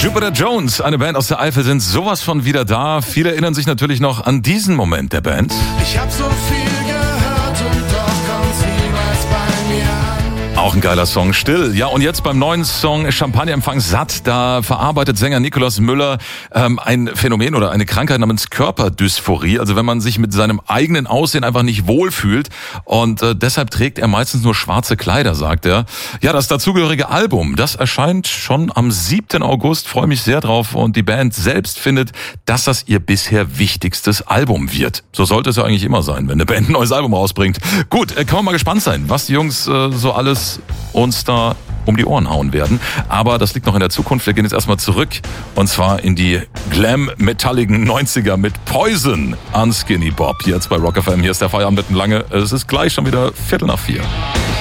Jupiter Jones, eine Band aus der Eifel, sind sowas von wieder da. Viele erinnern sich natürlich noch an diesen Moment der Band. Ich hab so viel gehört und doch kommt's niemals bei mir an. Auch ein geiler Song, Still. Ja, und jetzt beim neuen Song Champagnerempfang satt, da verarbeitet Sänger Nikolaus Müller ein Phänomen oder eine Krankheit namens Körperdysphorie. Also wenn man sich mit seinem eigenen Aussehen einfach nicht wohlfühlt. Und deshalb trägt er meistens nur schwarze Kleider, sagt er. Ja, das dazugehörige Album, das erscheint schon am 7. August. Freue mich sehr drauf. Und die Band selbst findet, dass das ihr bisher wichtigstes Album wird. So sollte es ja eigentlich immer sein, wenn eine Band ein neues Album rausbringt. Gut, kann man mal gespannt sein, was die Jungs so alles uns da um die Ohren hauen werden. Aber das liegt noch in der Zukunft. Wir gehen jetzt erstmal zurück. Und zwar in die glam-metalligen 90er mit Poison an Skinny Bob. Jetzt bei Rock FM. Hier ist der Feierabend mitten lange. Es ist gleich schon wieder 3:45.